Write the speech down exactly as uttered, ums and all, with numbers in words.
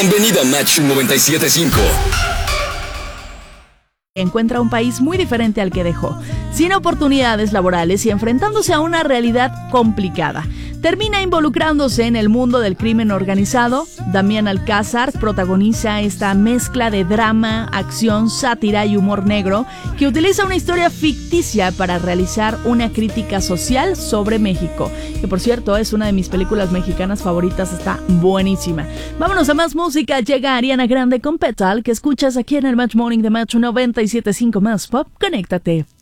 Bienvenido a Match noventa y siete punto cinco. Encuentra un país muy diferente al que dejó, sin oportunidades laborales y enfrentándose a una realidad complicada. Termina involucrándose en el mundo del crimen organizado. Damián Alcázar protagoniza esta mezcla de drama, acción, sátira y humor negro que utiliza una historia ficticia para realizar una crítica social sobre México, que por cierto es una de mis películas mexicanas favoritas, está buenísima. Vámonos a más música, llega Ariana Grande con Petal, que escuchas aquí en el Match Morning de Match noventa y siete punto cinco más Pop. Conéctate.